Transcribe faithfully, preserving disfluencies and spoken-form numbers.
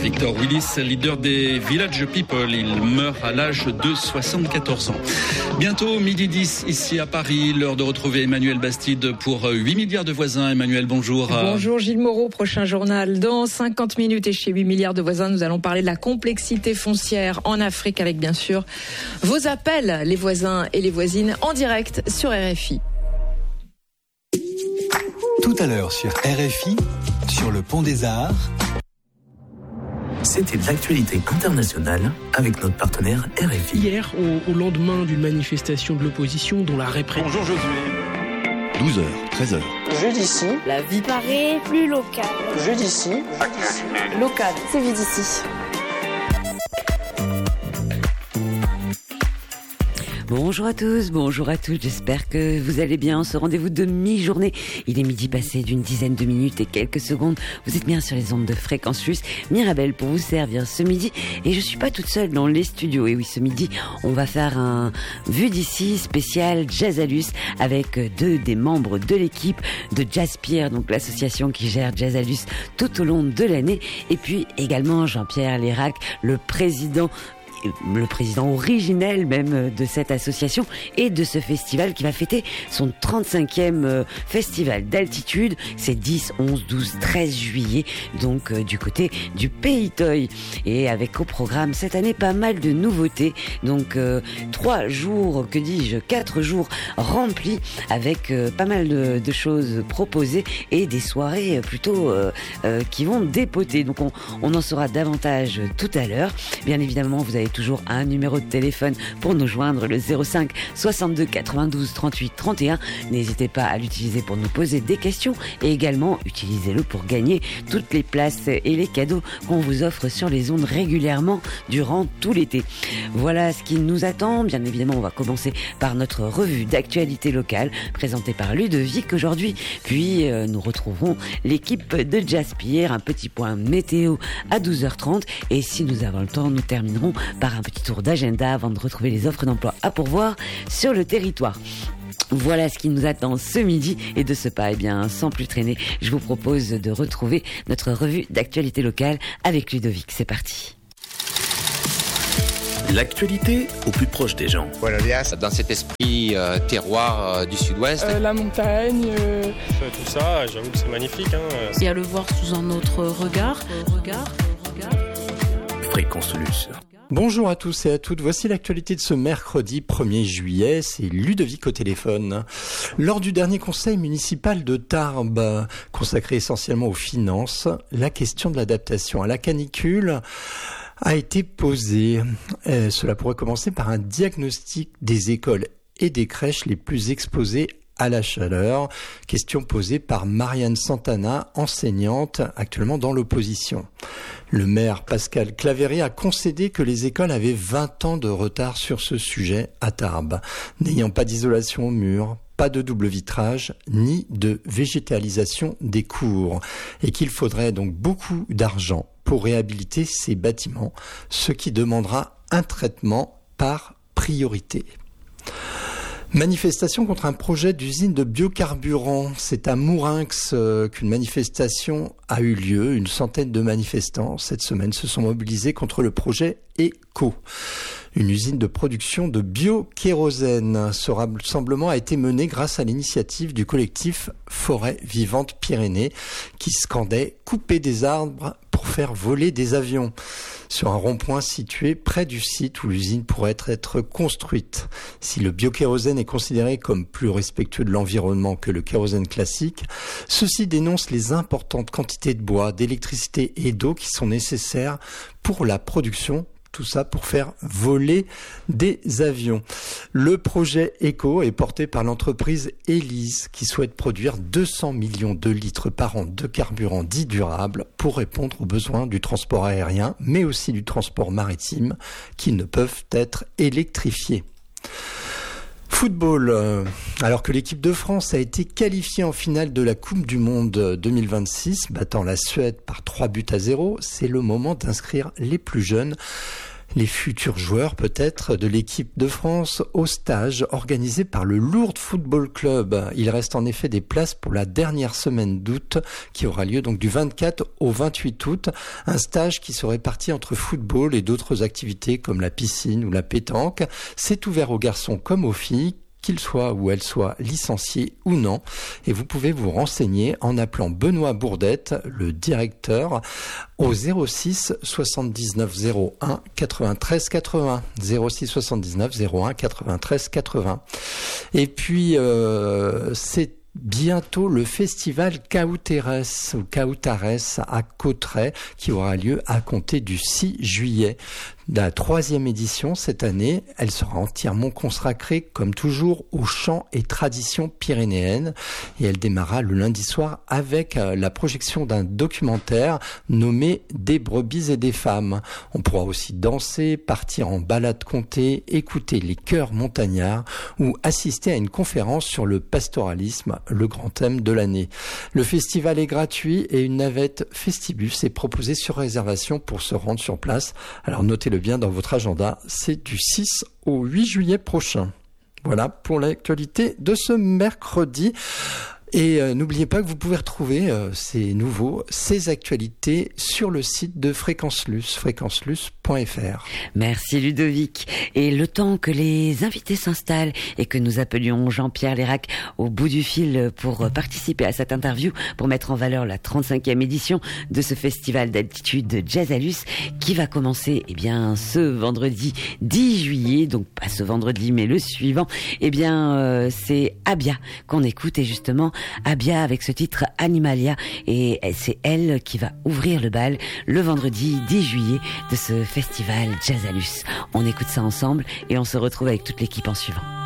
Victor Willis, leader des Village People. Il meurt à l'âge de soixante-quatorze ans. Bientôt, midi dix, ici à Paris, l'heure de retrouver Emmanuel Bastide pour huit milliards de voisins. Emmanuel, bonjour. Bonjour Gilles Moreau, prochain journal dans cinquante minutes. Et chez huit milliards de voisins, nous allons parler de la complexité foncière en Afrique avec bien sûr vos appels, les voisins et les voisines, en direct sur R F I. Tout à l'heure sur R F I, sur le Pont des Arts. C'était l'actualité internationale avec notre partenaire R F I. Hier, au, au lendemain d'une manifestation de l'opposition dont la répression... Bonjour Josué. douze heures, treize heures. Jeu d'ici. La vie paraît plus locale. Jeu d'ici. Local, c'est vu d'ici. Bonjour à tous, bonjour à toutes, j'espère que vous allez bien. Ce rendez-vous de mi-journée, il est midi passé d'une dizaine de minutes et quelques secondes. Vous êtes bien sur les ondes de Fréquence Plus, Mirabelle pour vous servir ce midi. Et je suis pas toute seule dans les studios. Et oui, ce midi, on va faire un Vue d'ici spécial Jazzalus avec deux des membres de l'équipe de Jazzpierre, donc l'association qui gère Jazzalus tout au long de l'année. Et puis également Jean-Pierre Lérac, le président le président originel même de cette association et de ce festival qui va fêter son trente-cinquième festival d'altitude. C'est dix, onze, douze, treize juillet, donc euh, du côté du Pays Toy. Et avec au programme cette année pas mal de nouveautés. Donc euh, trois jours, que dis-je, quatre jours remplis avec euh, pas mal de, de choses proposées et des soirées plutôt euh, euh, qui vont dépoter. Donc on, on en saura davantage tout à l'heure. Bien évidemment, vous avez toujours un numéro de téléphone pour nous joindre, le zéro cinq soixante-deux quatre-vingt-douze trente-huit trente et un. N'hésitez pas à l'utiliser pour nous poser des questions et également utilisez-le pour gagner toutes les places et les cadeaux qu'on vous offre sur les ondes régulièrement durant tout l'été. Voilà ce qui nous attend. Bien évidemment, on va commencer par notre revue d'actualité locale présentée par Ludovic aujourd'hui. Puis euh, nous retrouverons l'équipe de Jazzpierre, un petit point météo à douze heures trente et si nous avons le temps, nous terminerons par un petit tour d'agenda avant de retrouver les offres d'emploi à pourvoir sur le territoire. Voilà ce qui nous attend ce midi et de ce pas, eh bien, sans plus traîner, je vous propose de retrouver notre revue d'actualité locale avec Ludovic. C'est parti. L'actualité au plus proche des gens. Voilà, dans cet esprit euh, terroir euh, du sud-ouest. Euh, la montagne. Euh... Tout ça, j'avoue que c'est magnifique. Hein. Et à le voir sous un autre regard. regard, regard. Fréquence Plus. Bonjour à tous et à toutes, voici l'actualité de ce mercredi premier juillet, c'est Ludovic au téléphone. Lors du dernier conseil municipal de Tarbes, consacré essentiellement aux finances, la question de l'adaptation à la canicule a été posée. Euh, cela pourrait commencer par un diagnostic des écoles et des crèches les plus exposées à la chaleur. Question posée par Marianne Santana, enseignante actuellement dans l'opposition. Le maire Pascal Claverie a concédé que les écoles avaient vingt ans de retard sur ce sujet à Tarbes, n'ayant pas d'isolation au mur, pas de double vitrage, ni de végétalisation des cours, et qu'il faudrait donc beaucoup d'argent pour réhabiliter ces bâtiments, ce qui demandera un traitement par priorité. Manifestation contre un projet d'usine de biocarburant. C'est à Mourinx euh, qu'une manifestation a eu lieu. Une centaine de manifestants cette semaine se sont mobilisés contre le projet ECO. Une usine de production de biokérosène. Ce rassemblement a été mené grâce à l'initiative du collectif Forêt Vivante Pyrénées qui scandait « Couper des arbres pour faire voler des avions » sur un rond-point situé près du site où l'usine pourrait être, être construite. Si le biokérosène est considéré comme plus respectueux de l'environnement que le kérosène classique, ceux-ci dénoncent les importantes quantités de bois, d'électricité et d'eau qui sont nécessaires pour la production. Tout ça pour faire voler des avions. Le projet ECO est porté par l'entreprise Elise qui souhaite produire deux cents millions de litres par an de carburant dit durable pour répondre aux besoins du transport aérien, mais aussi du transport maritime qui ne peuvent être électrifiés. Football, euh, alors que l'équipe de France a été qualifiée en finale de la Coupe du Monde deux mille vingt-six, battant la Suède par trois buts à zéro, c'est le moment d'inscrire les plus jeunes les futurs joueurs peut-être de l'équipe de France au stage organisé par le Lourdes Football Club. Il reste en effet des places pour la dernière semaine d'août qui aura lieu donc du vingt-quatre au vingt-huit août. Un stage qui se répartit entre football et d'autres activités comme la piscine ou la pétanque. C'est ouvert aux garçons comme aux filles, qu'ils soient ou elles soient licenciés ou non. Et vous pouvez vous renseigner en appelant Benoît Bourdette, le directeur, au zéro six soixante-dix-neuf zéro un quatre-vingt-treize quatre-vingts. zéro six soixante-dix-neuf zéro un quatre-vingt-treize quatre-vingts. Et puis, euh, c'est bientôt le festival Caouteres ou Caoutares à Cauterets qui aura lieu à compter du six juillet. La troisième édition cette année, elle sera entièrement consacrée comme toujours aux chants et traditions pyrénéennes et elle démarrera le lundi soir avec la projection d'un documentaire nommé Des brebis et des femmes. On pourra aussi danser, partir en balade comté, écouter les chœurs montagnards ou assister à une conférence sur le pastoralisme, le grand thème de l'année. Le festival est gratuit et une navette Festibus est proposée sur réservation pour se rendre sur place. Alors notez-le bien dans votre agenda, c'est du six au huit juillet prochain. Voilà pour l'actualité de ce mercredi. Et euh, n'oubliez pas que vous pouvez retrouver euh, ces nouveaux, ces actualités sur le site de Fréquence Luce, fréquence luce point f r. Merci Ludovic. Et le temps que les invités s'installent et que nous appelions Jean-Pierre Lérac au bout du fil pour participer à cette interview, pour mettre en valeur la trente-cinquième édition de ce festival d'altitude Jazz à Luce qui va commencer eh bien ce vendredi dix juillet, donc pas ce vendredi mais le suivant. Eh bien euh, c'est Abia qu'on écoute et justement Abia avec ce titre Animalia et c'est elle qui va ouvrir le bal le vendredi dix juillet de ce festival Jazz à Luce. On écoute ça ensemble et on se retrouve avec toute l'équipe en suivant.